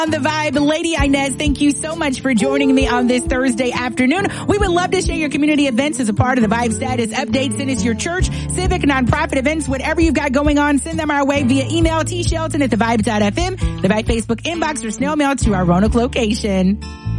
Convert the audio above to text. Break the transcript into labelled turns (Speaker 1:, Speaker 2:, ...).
Speaker 1: On the Vibe, Lady Inez, thank you so much for joining me on this Thursday afternoon. We would love to share your community events as a part of the Vibe status update. Send us your church, civic, nonprofit events, whatever you've got going on, send them our way via email, tshelton@thevibe.fm, the Vibe Facebook inbox, or snail mail to our Roanoke location.